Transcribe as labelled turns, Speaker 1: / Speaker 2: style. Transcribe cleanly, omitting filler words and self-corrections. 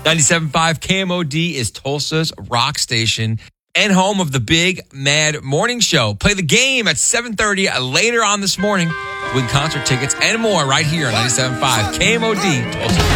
Speaker 1: 97.5 KMOD is Tulsa's rock station and home of the Big Mad Morning Show. Play the game at 7:30 later on this morning with concert tickets and more right here on 97.5 KMOD Tulsa.